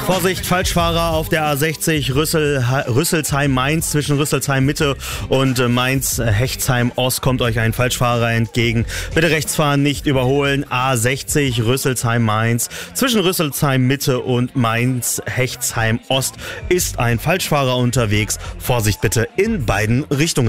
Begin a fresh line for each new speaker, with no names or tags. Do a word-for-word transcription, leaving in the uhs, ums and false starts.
Vorsicht, Falschfahrer auf der A sechzig Rüssel, Rüsselsheim-Mainz. Zwischen Rüsselsheim-Mitte und Mainz-Hechtsheim-Ost kommt euch ein Falschfahrer entgegen. Bitte rechts fahren, nicht überholen. A sechzig Rüsselsheim-Mainz. Zwischen Rüsselsheim-Mitte und Mainz-Hechtsheim-Ost ist ein Falschfahrer unterwegs. Vorsicht bitte in beiden Richtungen.